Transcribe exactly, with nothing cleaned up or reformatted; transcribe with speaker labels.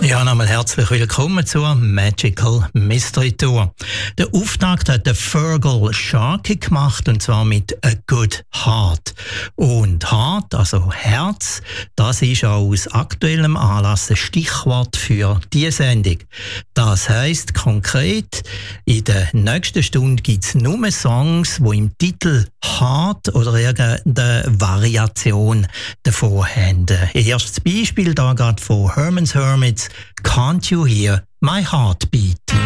Speaker 1: Ja, nochmal herzlich willkommen zur Magical Mystery Tour. Der Auftakt hat der Fergal Sharkey gemacht, und zwar mit A Good Heart. Und Heart, also Herz, das ist auch aus aktuellem Anlass ein Stichwort für diese Sendung. Das heisst konkret, in der nächsten Stunde gibt es nur Songs, die im Titel Heart oder irgendeine Variation davon haben. Erstes Beispiel da gerade von Herman's Hermits, Can't You Hear My Heartbeat?